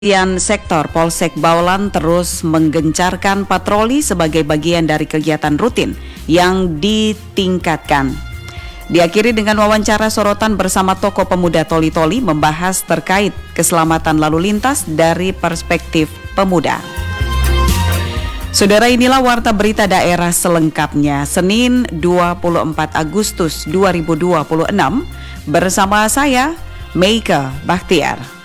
Sektor Polsek Bawelan terus menggencarkan patroli sebagai bagian dari kegiatan rutin yang ditingkatkan. Diakhiri dengan wawancara sorotan bersama tokoh pemuda Toli-Toli membahas terkait keselamatan lalu lintas dari perspektif pemuda. Saudara, inilah warta berita daerah selengkapnya Senin 24 Agustus 2026 bersama saya Meika Bakhtiar.